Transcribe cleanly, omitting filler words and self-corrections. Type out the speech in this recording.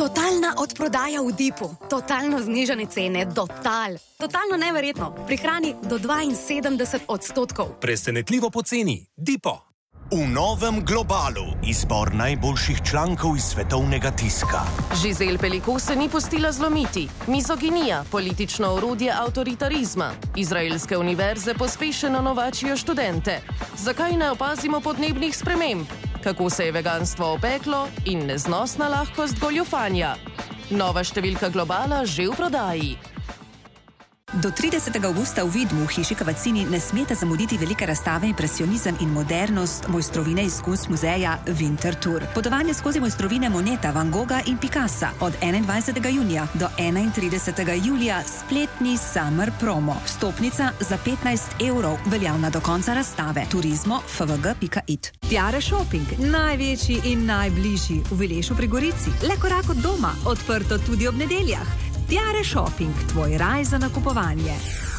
Totalna odprodaja v Dipu, totalno znižane cene, totalno neverjetno, prihrani do 72%. Presenetljivo poceni, Dipo. V novem Globalu izbor najboljših člankov iz svetovnega tiska. Giselle Pelicot se ni pustila zlomiti. Mizoginija, politično orodje avtoritarizma. Izraelske univerze pospešeno novačijo študente. Zakaj ne opazimo podnebnih sprememb? Kako se je veganstvo opeklo in neznosna lahkost goljufanja? Nova številka Globala že v prodaji. Do 30. avgusta v Vidmu v hiši Cavazzini ne smete zamuditi velike razstave Impresionizem in modernost mojstrovine iz Kunst muzeja Winter Tour. Potovanje skozi mojstrovine Moneta, Van Gogha in Picassa od 21. junija do 31. julija spletni Summer Promo. Vstopnica za 15 €, veljavna do konca razstave. Turizmo fvg.it. Tiare Shopping, največji in najbližji v Vilešu pri Gorici. Le korak od doma, odprto tudi ob nedeljah. Tiare Shopping, tvoj raj za nakupovanje.